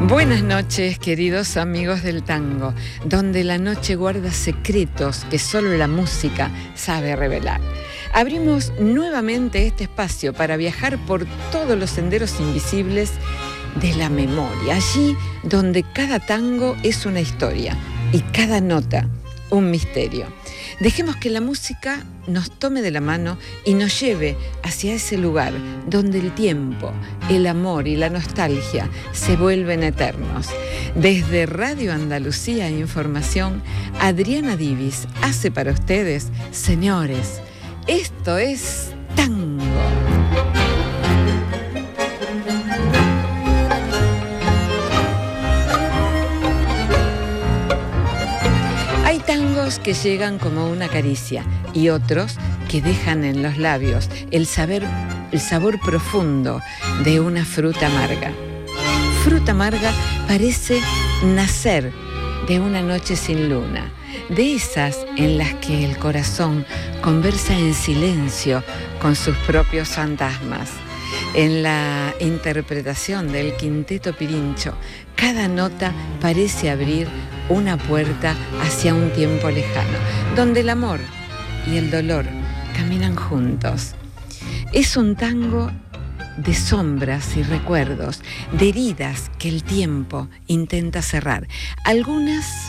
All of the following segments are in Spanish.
Buenas noches, queridos amigos del tango, donde la noche guarda secretos que solo la música sabe revelar. Abrimos nuevamente este espacio para viajar por todos los senderos invisibles de la memoria, allí donde cada tango es una historia y cada nota un misterio. Dejemos que la música nos tome de la mano y nos lleve hacia ese lugar donde el tiempo, el amor y la nostalgia se vuelven eternos. Desde Radio Andalucía Información, Adriana Divis hace para ustedes, señores, esto es tango. Hay tangos que llegan como una caricia y otros que dejan en los labios el sabor profundo de una fruta amarga. Fruta amarga parece nacer de una noche sin luna, de esas en las que el corazón conversa en silencio con sus propios fantasmas. En la interpretación del Quinteto Pirincho, cada nota parece abrir una puerta hacia un tiempo lejano, donde el amor y el dolor caminan juntos. Es un tango de sombras y recuerdos, de heridas que el tiempo intenta cerrar. Algunas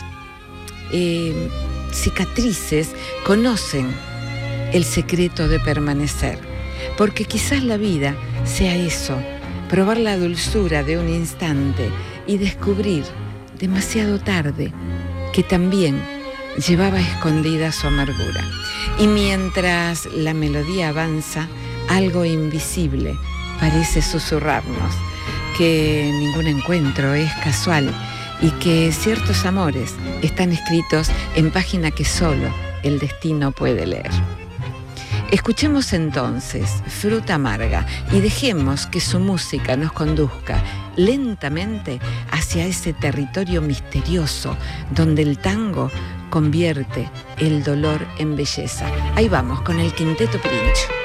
cicatrices conocen el secreto de permanecer, porque quizás la vida sea eso, probar la dulzura de un instante y descubrir demasiado tarde que también llevaba escondida su amargura. Y mientras la melodía avanza, algo invisible parece susurrarnos que ningún encuentro es casual y que ciertos amores están escritos en página que solo el destino puede leer. Escuchemos entonces Fruta Amarga y dejemos que su música nos conduzca lentamente hacia ese territorio misterioso donde el tango convierte el dolor en belleza. Ahí vamos con el Quinteto Pirincho.